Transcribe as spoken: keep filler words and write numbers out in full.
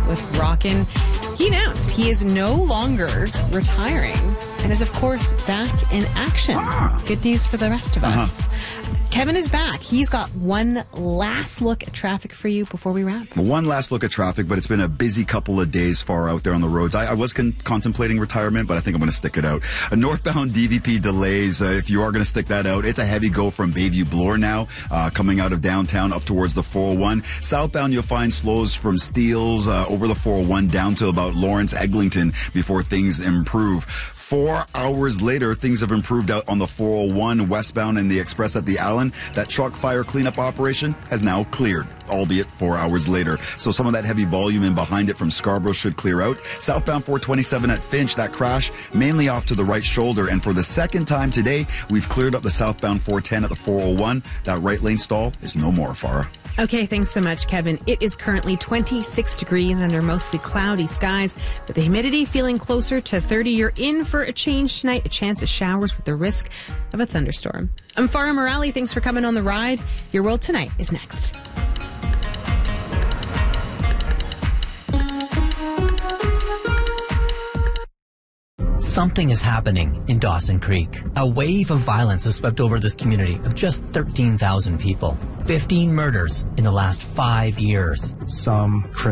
with Rockin'. He announced he is no longer retiring and is, of course, back in action. Ah. Good news for the rest of Uh-huh. us. Kevin is back. He's got one last look at traffic for you before we wrap. One last look at traffic, but it's been a busy couple of days far out there on the roads. I, I was con- contemplating retirement, but I think I'm going to stick it out. A northbound D V P delays. Uh, if you are going to stick that out, it's a heavy go from Bayview Bloor now, uh, coming out of downtown up towards the four oh one. Southbound, you'll find slows from Steeles uh, over the four oh one down to about Lawrence Eglinton before things improve. Four hours later, things have improved out on the four oh one westbound and the express at the Allen. That truck fire cleanup operation has now cleared, albeit four hours later. So some of that heavy volume in behind it from Scarborough should clear out. Southbound four twenty-seven at Finch, that crash mainly off to the right shoulder. And for the second time today, we've cleared up the southbound four ten at the four oh one. That right lane stall is no more, Farah. Okay, thanks so much, Kevin. It is currently twenty-six degrees under mostly cloudy skies, but the humidity feeling closer to thirty. You're in for a change tonight, a chance of showers with the risk of a thunderstorm. I'm Farah Morale. Thanks for coming on the ride. Your World Tonight is next. Something is happening in Dawson Creek. A wave of violence has swept over this community of just thirteen thousand people. fifteen murders in the last five years. Some criminals